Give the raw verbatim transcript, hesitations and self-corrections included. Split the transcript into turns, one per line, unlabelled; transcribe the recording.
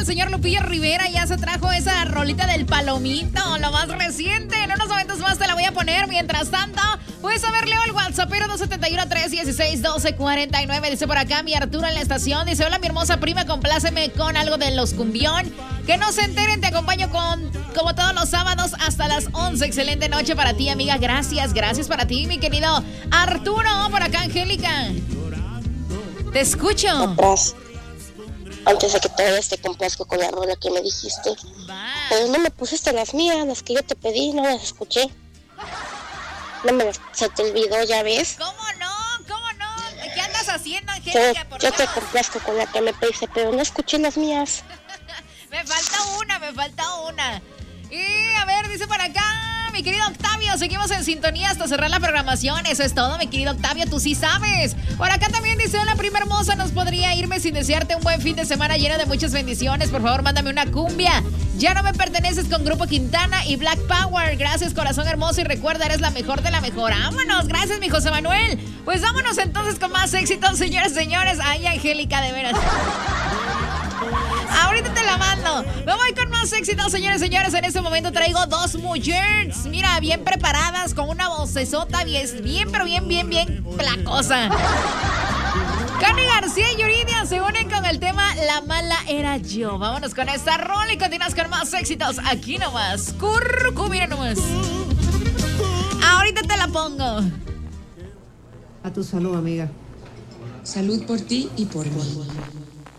el señor Lupillo Rivera ya se trajo esa rolita del palomito, lo más reciente. En unos momentos más te la voy a poner. Mientras tanto, puedes a ver, Leo, el WhatsApp, pero dos siete uno, tres uno seis, uno dos cuatro nueve. Dice por acá mi Arturo en la estación. Dice, hola, mi hermosa prima, compláceme con algo de los cumbión. Que no se enteren, te acompaño con como todos los sábados hasta las once. Excelente noche para ti, amiga. Gracias, gracias para ti, mi querido Arturo. Por acá, Angélica. Te escucho.
Atrás. Antes de que todavía te complazco con la rola que me dijiste. Pues no me pusiste las mías, las que yo te pedí, no las escuché. No me las, se te olvidó, ya ves.
¿Cómo no? ¿Cómo no? ¿Qué andas haciendo, Angélica?
Yo, yo te complazco con la que me pediste, pero no escuché las mías.
Me falta una, me falta una. Y a ver, dice por acá, mi querido Octavio, seguimos en sintonía hasta cerrar la programación. Eso es todo, mi querido Octavio, tú sí sabes. Por acá también dice, hola, prima hermosa, nos podría irme sin desearte un buen fin de semana lleno de muchas bendiciones. Por favor, mándame una cumbia. Ya no me perteneces con Grupo Quintana y Black Power. Gracias, corazón hermoso, y recuerda, eres la mejor de la mejor. Vámonos, gracias, mi José Manuel. Pues vámonos entonces con más éxitos, señores, señores. Ay, Angélica, de veras. Ahorita te la mando. Me voy con más éxitos, señores, señores. En este momento traigo dos mujeres, mira, bien preparadas, con una vocesota bien, bien, pero bien, bien, bien placosa. Cani García y Yuridia se unen con el tema La Mala Era Yo. Vámonos con esta rola y continuas con más éxitos. Aquí nomás. Currucu, mira nomás. Ahorita te la pongo.
A tu salud, amiga.
Salud por ti y por mí.